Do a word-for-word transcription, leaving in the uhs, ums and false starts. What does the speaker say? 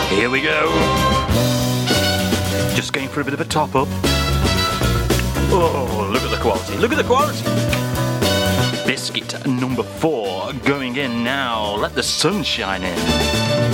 Here we go. Just going for a bit of a top up. Oh, look at the quality. Look at the quality. Biscuit number four going in now. Let the sun shine in.